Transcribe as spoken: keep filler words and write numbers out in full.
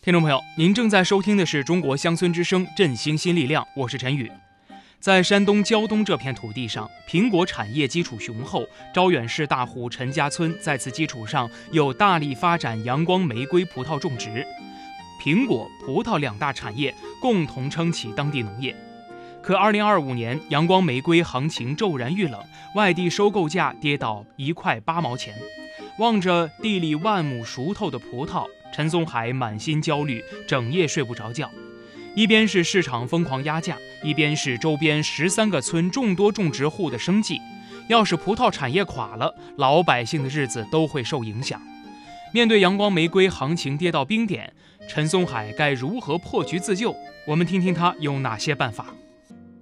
听众朋友，您正在收听的是中国乡村之声振兴新力量，我是陈宇。在山东胶东这片土地上，苹果产业基础雄厚，招远市大户陈家村在此基础上又大力发展阳光玫瑰葡萄种植，苹果、葡萄两大产业共同撑起当地农业。可二零二五年，阳光玫瑰行情骤然遇冷，外地收购价跌到一块八毛钱。望着地里万亩熟透的葡萄，陈松海满心焦虑，整夜睡不着觉。一边是市场疯狂压价，一边是周边十三个村众多种植户的生计。要是葡萄产业垮了，老百姓的日子都会受影响。面对阳光玫瑰行情跌到冰点，陈松海该如何破局自救？我们听听他有哪些办法。